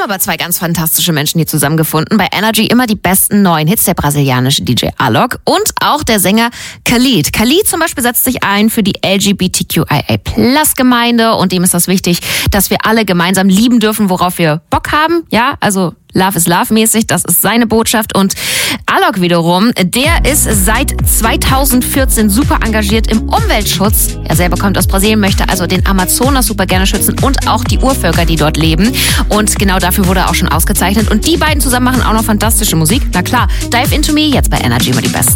haben aber zwei ganz fantastische Menschen hier zusammengefunden. Bei Energy immer die besten neuen Hits, der brasilianische DJ Alok und auch der Sänger Khalid. Khalid zum Beispiel setzt sich ein für die LGBTQIA+-Gemeinde und dem ist das wichtig, dass wir alle gemeinsam lieben dürfen, worauf wir Bock haben. Ja, also Love is Love mäßig, das ist seine Botschaft. Und Alok wiederum, der ist seit 2014 super engagiert im Umweltschutz. Er selber kommt aus Brasilien, möchte also den Amazonas super gerne schützen und auch die Urvölker, die dort leben. Und genau dafür wurde er auch schon ausgezeichnet. Und die beiden zusammen machen auch noch fantastische Musik. Na klar, Dive Into Me, jetzt bei Energy immer die besten.